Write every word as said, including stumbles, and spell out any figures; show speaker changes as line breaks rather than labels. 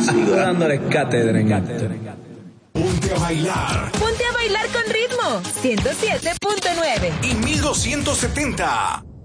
Sigo dándole cátedra en esto.
Ponte a bailar.
Ponte a bailar con ritmo. ciento siete punto nueve
Y mil doscientos setenta.